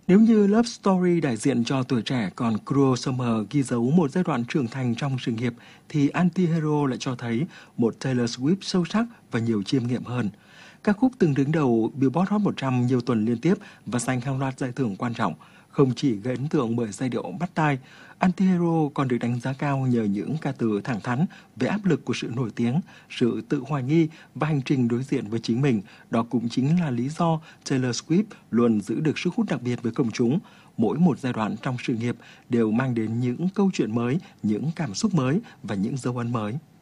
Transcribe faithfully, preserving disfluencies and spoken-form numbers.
Nếu như Love Story đại diện cho tuổi trẻ, còn Cruel Summer ghi dấu một giai đoạn trưởng thành trong sự nghiệp, thì Anti-Hero lại cho thấy một Taylor Swift sâu sắc và nhiều chiêm nghiệm hơn. Ca khúc từng đứng đầu Billboard Hot một trăm nhiều tuần liên tiếp và giành hàng loạt giải thưởng quan trọng, không chỉ gây ấn tượng bởi giai điệu bắt tai, Anti-Hero còn được đánh giá cao nhờ những ca từ thẳng thắn về áp lực của sự nổi tiếng, sự tự hoài nghi và hành trình đối diện với chính mình. Đó cũng chính là lý do Taylor Swift luôn giữ được sức hút đặc biệt với công chúng. Mỗi một giai đoạn trong sự nghiệp đều mang đến những câu chuyện mới, những cảm xúc mới và những dấu ấn mới.